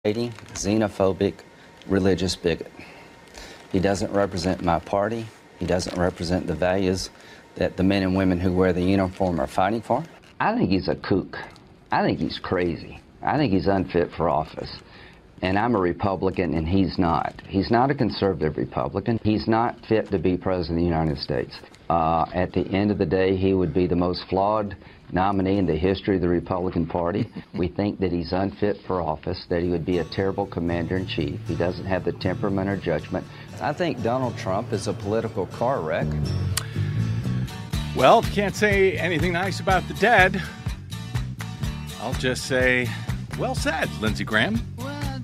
xenophobic, religious bigot. He doesn't represent my party. He doesn't represent the values that the men and women who wear the uniform are fighting for. I think he's a kook. I think he's crazy. I think he's unfit for office. And I'm a Republican, and he's not. He's not a conservative Republican. He's not fit to be president of the United States. At the end of the day, he would be the most flawed nominee in the history of the Republican Party. We think that he's unfit for office, that he would be a terrible commander-in-chief. He doesn't have the temperament or judgment. I think Donald Trump is a political car wreck. Well, can't say anything nice about the dead. I'll just say, well said, Lindsey Graham.